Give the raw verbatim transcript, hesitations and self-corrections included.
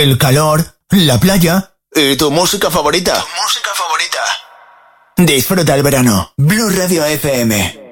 el calor, la playa y tu música favorita. Tu música favorita. Disfruta el verano. Blue Radio F M.